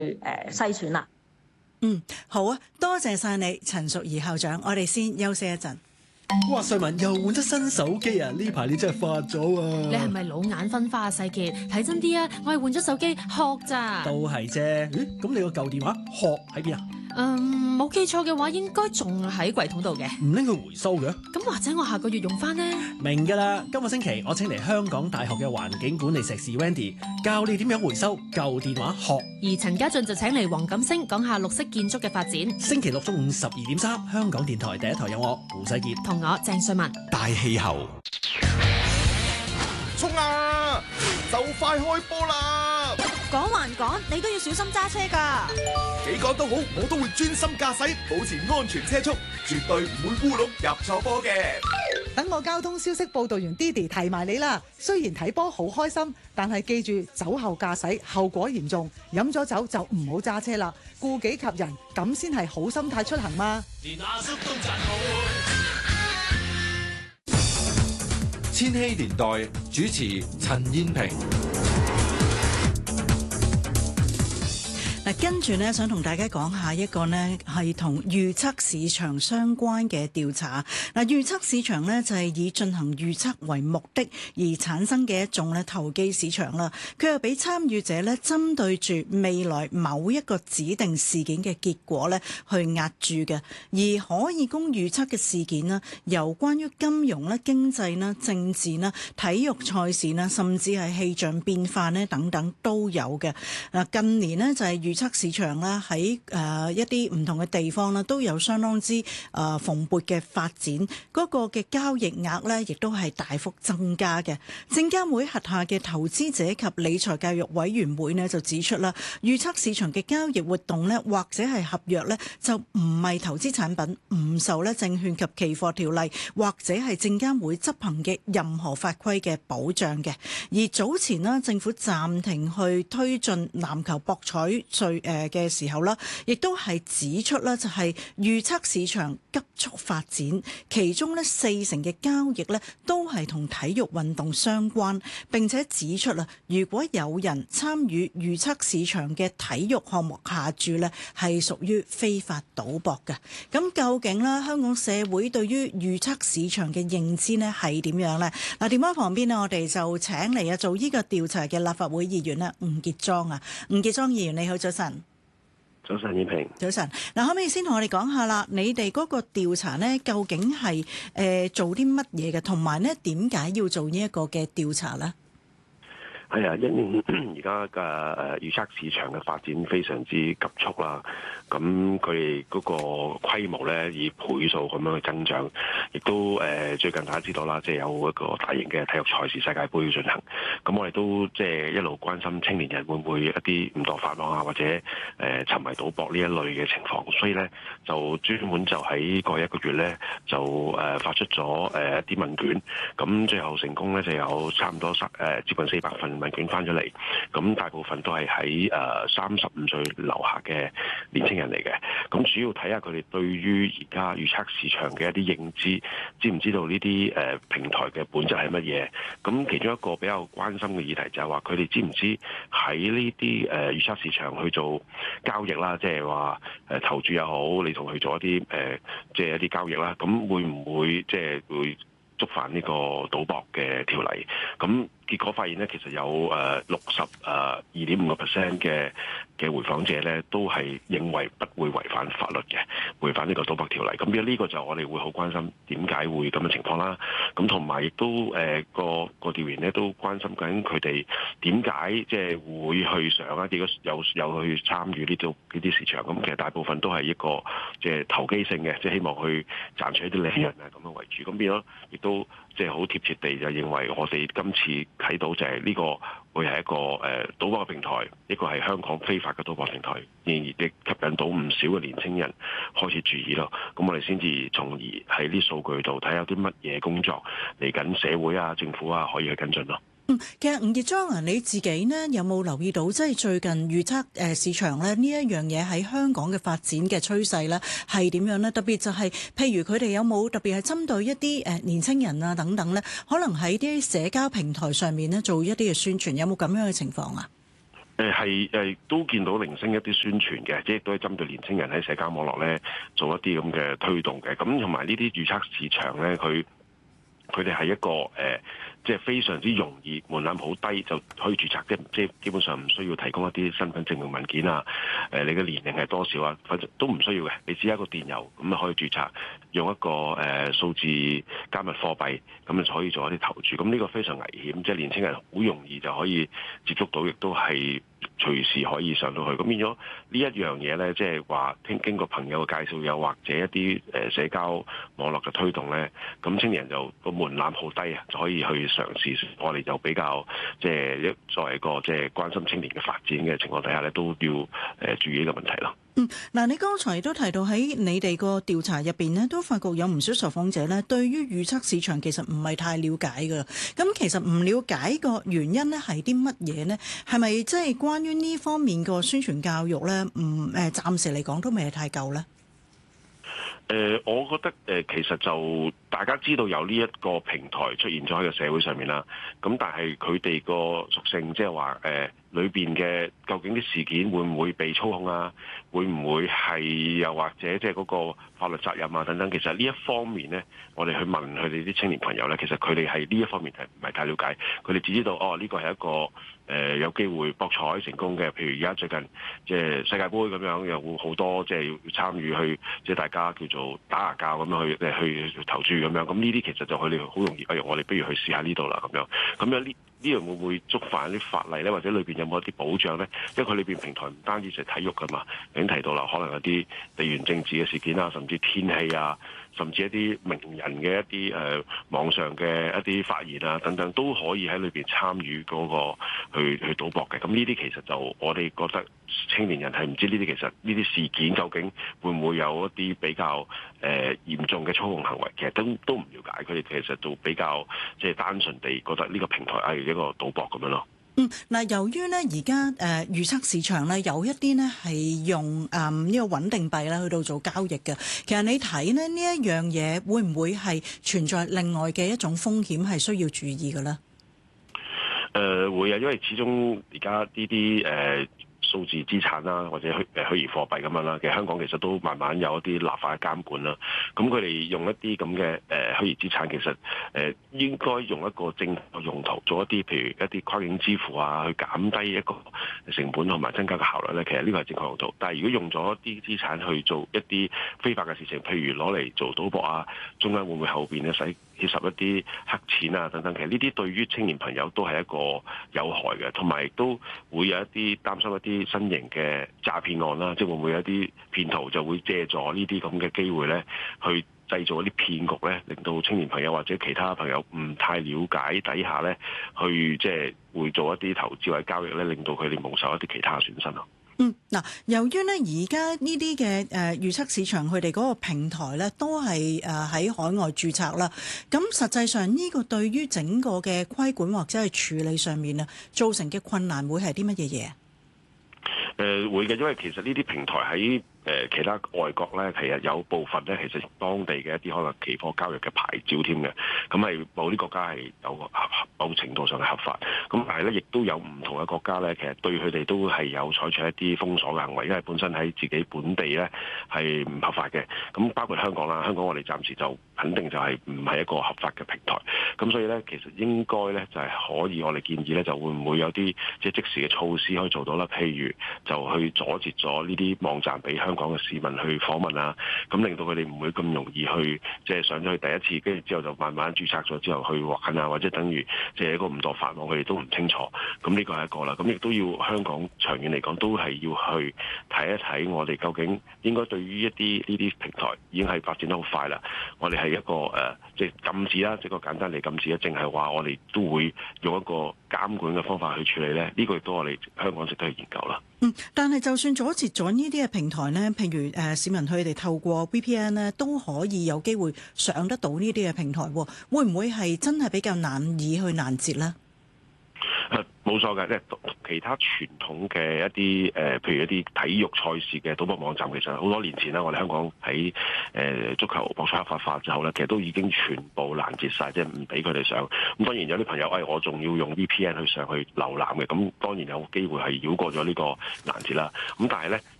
篩選啦。 好啊，多謝晒你，陳淑儀校長。我哋先休息一陣。 哇！瑞文又換咗新手機啊！呢排你真係發咗啊！ 你係咪老眼昏花啊？世傑，睇真啲啊！我係換咗手機殼咋。 都係啫。咁你個舊電話殼喺邊啊？ 冇記錯嘅話，應該仲喺櫃桶度嘅。 唔拎去回收嘅？ 咁或者我下個月用翻呢？ 明㗎啦！今個星期我請嚟香港大學嘅環境管理碩士 Wendy 教你點樣回收舊電話殼。 而陳家俊就請嚟黃錦星講下綠色建築嘅發展。 星期六中午12:3，香港電台第一台有我胡世傑同我鄭瑞文。 大氣候， 衝啊！就快開波啦！ 講還講，你都要小心揸車㗎。 幾講都好，我都會專心駕駛，保持安全車速，絕對唔會烏龍入錯波嘅。 等我交通消息報導員 Didi 提埋你啦。雖然睇波好開心，但係記住酒後駕駛後果嚴重，飲咗酒就唔好揸車啦，顧己及人，咁先係好心態出行嘛。連阿叔都讚好。 千禧年代主持陳燕萍。 跟住呢，想同大家講下一個呢係同預測市場相關嘅調查。預測市場呢就係以進行預測為目的而產生嘅一種呢投機市場啦。佢又俾參與者呢針對住未來某一個指定事件嘅結果呢去押注嘅，而可以供預測嘅事件呢，由關於金融啦、經濟啦、政治啦、體育賽事啦，甚至係氣象變化呢等等都有嘅。近年呢就係預測市場啦，喺一啲唔同嘅地方啦，都有相當之蓬勃嘅發展，嗰個嘅交易額呢，亦都係大幅增加嘅。證監會轄下嘅投資者及理財教育委員會呢，就指出啦，預測市場嘅交易活動呢，或者係合約呢，就唔係投資產品，唔受呢證券及期貨條例或者係證監會執行嘅任何法規嘅保障嘅。而早前呢，政府暫停去推進籃球博彩嘅時候啦，亦都係指出啦，就係預測市場急速發展，其中呢40%嘅交易呢都係同體育運動相關，並且指出啦，如果有人參與預測市場嘅體育項目下注呢，係屬於非法賭博嘅。咁究竟呢，香港社會對於預測市場嘅認知呢係點樣呢？嗱，電話旁邊呢，我哋就請嚟做呢個調查嘅立法會議員啦，吳傑莊啊，吳傑莊議員你好，早晨。 早晨，燕萍。早晨。 嗱，可唔可以先同我哋講下啦？你哋嗰個調查呢，究竟係做啲乜嘢嘅？同埋呢，點解要做呢一個嘅調查呢？ 係啊，因應而家嘅預測市場嘅發展非常之急速啦，咁佢哋嗰個規模咧以倍數咁樣去增長，亦都最近大家知道啦，即係有一個大型嘅體育賽事世界盃要進行，咁我哋都即係一路關心青年人會唔會一啲誤墮法網啊，或者沉迷賭博呢一類嘅情況，所以咧就專門就喺過去一個月咧就發出咗一啲問卷，咁最後成功咧就有差唔多接近400份問卷翻咗嚟，咁大部分都係喺35歲樓下嘅年輕人嚟嘅，咁主要睇下佢哋對於而家預測市場嘅一啲認知，知唔知道呢啲平台嘅本質係乜嘢？咁其中一個比較關心嘅議題就係話，佢哋知唔知喺呢啲預測市場去做交易啦，即係話投注又好，你同佢做一啲即係一啲交易啦，咁會唔會即係會觸犯呢個賭博嘅條例？咁結果發現咧，其實有62.5% 嘅回訪者咧，都係認為不會違反法律嘅，違反呢個賭博條例。咁呢個就我哋會好關心點解會咁嘅情況啦。咁同埋亦都個調研咧都關心緊佢哋點解即係會去上一啲有去參與呢啲市場。咁其實大部分都係一個即係投機性嘅，即係希望去賺取一啲利潤啊咁樣為主。咁變咗亦都即係好貼切地就認為我哋今次睇到就係呢個會係一個賭博嘅平台，一個係香港非法嘅賭博平台，仍然亦吸引到唔少嘅年輕人開始注意咯。咁我哋先至從而喺啲數據度睇有啲乜嘢工作嚟緊，社會啊、政府啊可以去跟進咯。 其實吳傑莊啊，你自己呢有冇留意到，即係最近預測市場咧呢一樣嘢喺香港嘅發展嘅趨勢咧係點樣呢？特別就係譬如佢哋有冇特別係針對一啲年青人啊等等咧，可能喺啲社交平台上面咧做一啲嘅宣傳，有冇咁樣嘅情況啊？ 都見到零星一啲宣傳嘅，即係都係針對年青人喺社交網絡咧做一啲咁嘅推動嘅。咁同埋呢啲預測市場咧，佢哋係一個即係非常之容易，門檻好低就可以註冊，即係基本上唔需要提供一啲身份證明文件啊，你嘅年齡係多少啊，反正都唔需要嘅，你只係一個電郵咁啊可以註冊，用一個數字加密貨幣咁就可以做一啲投注。咁呢個非常危險，即係年輕人好容易就可以接觸到，亦都係隨時可以上到去。咁變咗呢一樣嘢咧，即係話經過朋友嘅介紹，又或者一啲社交網絡嘅推動咧，咁青年人就個門檻好低啊，就可以去嘗試。我哋就比較即係作為一個即係關心青年嘅發展嘅情況底下咧，都要注意呢個問題咯。 嗱，你剛才都提到喺你哋個調查入邊呢，都發覺有唔少受訪者呢對於預測市場其實唔係太了解㗎。咁其實唔了解個原因呢係啲乜嘢呢？係咪即係關於呢方面個宣傳教育呢？暫時嚟講都未係太夠呢？ 我覺得其實就大家知道有呢一個平台出現咗喺個社會上面啦。咁但係佢哋個屬性，即係話裏邊嘅究竟啲事件會唔會被操控啊？會唔會係又或者即係嗰個法律責任啊等等？其實呢一方面呢，我哋去問佢哋啲青年朋友呢，其實佢哋係呢一方面係唔係太了解？佢哋只知道呢個係一個有機會博彩成功嘅，譬如而家最近即係世界盃咁樣，有好多即係要參與去，即係大家叫做打牙鉸咁樣去投注咁樣。咁呢啲其實就佢哋好容易，我哋不如去試下呢度啦咁樣。咁樣呢樣會唔會觸犯啲法例咧？或者裏邊有冇一啲保障咧？因為佢裏邊平台唔單止係體育噶嘛，已經提到啦，可能有啲地緣政治嘅事件啊，甚至天氣啊，甚至一啲名人嘅一啲網上嘅一啲發言啊等等，都可以喺裏邊參與嗰個去賭博嘅。咁呢啲其實就我哋覺得青年人係唔知呢啲其實呢啲事件究竟會唔會有一啲比較嚴重嘅操控行為，其實都唔了解。佢哋其實就比較即係單純地覺得呢個平台係一個賭博咁樣咯。 嗱，由於咧而家預測市場咧有一啲呢係用呢個穩定幣啦去到做交易嘅，其實你睇呢一樣嘢會唔會係存在另外嘅一種風險係需要注意嘅咧？ 會啊，因為始終而家呢啲數字資產啦，或者虛擬貨幣咁樣啦，其實香港其實都慢慢有一啲立法嘅監管啦。咁佢哋用一啲咁嘅虛擬資產，其實應該用一個正確用途，做一啲譬如一啲跨境支付啊，去減低一個成本同埋增加個效率咧。其實呢個係正確用途。但係如果用咗啲資產去做一啲非法嘅事情，譬如攞嚟做賭博啊，中間會唔會後邊咧涉及一啲黑錢啊等等？其實呢啲對於青年朋友都係一個有害嘅，同埋都會有一啲擔心一啲新型嘅詐騙案啦，即係會唔會有一啲騙徒就會借助呢啲咁嘅機會咧，去製造一啲騙局咧，令到青年朋友或者其他朋友唔太了解底下咧，去即係會做一啲投資或者交易咧，令到佢哋蒙受一啲其他嘅損失咯。 嗱，由於咧而家呢啲嘅預測市場佢哋嗰個平台咧都係喺海外註冊啦，咁實際上呢個對於整個嘅規管或者係處理上面啊，造成嘅困難會係啲乜嘢嘢？ 會嘅，因為其實呢啲平台喺其他外國咧，其實有部分咧，其實當地嘅一啲可能期貨交易嘅牌照添嘅，咁係某啲國家係有某程度上嘅合法，咁但係咧亦都有唔同嘅國家咧，其實對佢哋都係有採取一啲封鎖嘅行為，因為本身喺自己本地咧係唔合法嘅，咁包括香港啦，香港我哋暫時就肯定就係唔係一個合法嘅平台，咁所以咧其實應該咧就係可以我哋建議咧就會唔會有啲即時嘅措施可以做到啦，譬如就去阻截咗呢啲網站俾香港嘅市民去訪問啊，咁令到佢哋唔會咁容易去即係上咗去第一次，跟住之後就慢慢註冊咗之後去玩啊，或者等於即係一個誤墮法網，佢哋都唔清楚。咁呢個係一個啦，咁亦都要香港長遠嚟講都係要去睇一睇我哋究竟應該對於一啲呢啲平台已經係發展得好快啦，我哋係一個即係禁止啦，即係個簡單嚟禁止啦，淨係話我哋都會用一個監管嘅方法去處理咧，呢個亦都我哋香港值得去研究啦。 但係就算阻截咗呢啲嘅平台呢，譬如市民佢哋透過 VPN 呢都可以有機會上得到呢啲嘅平台，會唔會係真係比較難以去攔截呢？ 冇錯嘅，即係其他傳統嘅一啲譬如一啲體育賽事嘅賭博網站，其實好多年前啦，我哋香港喺足球博彩合法化之後咧，其實都已經全部攔截晒，即係唔俾佢哋上。咁當然有啲朋友，我仲要用 VPN 去上去瀏覽嘅，咁當然有機會係繞過咗呢個攔截啦。咁但係咧，